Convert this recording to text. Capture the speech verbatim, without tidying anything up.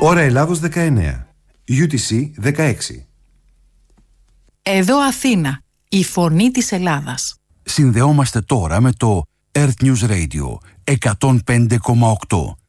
Ώρα Ελλάδος δεκαεννέα, γιου τι σι δεκαέξι. Εδώ Αθήνα, η φωνή της Ελλάδας. Συνδεόμαστε τώρα με το Earth News Radio εκατόν πέντε κόμμα οκτώ.